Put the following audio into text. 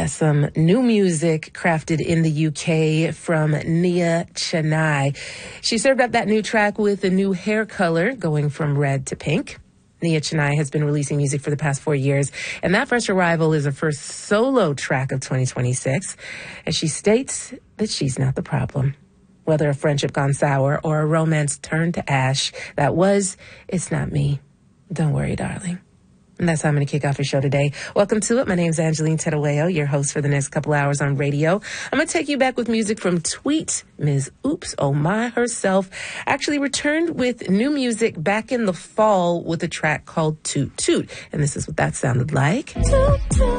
some new music crafted in the UK from Nia Chennai. She served up that new track with a new hair color going from red to pink. Nia Chennai has been releasing music for the past 4 years, and that first arrival is her first solo track of 2026. And she states that she's not the problem. Whether a friendship gone sour or a romance turned to ash, it's not me. Don't worry, darling. And that's how I'm going to kick off your show today. Welcome to it. My name's Angeline Tedaweo, your host for the next couple hours on radio. I'm going to take you back with music from Tweet. Ms. Oops Oh My herself actually returned with new music back in the fall with a track called Toot Toot. And this is what that sounded like. Toot, toot.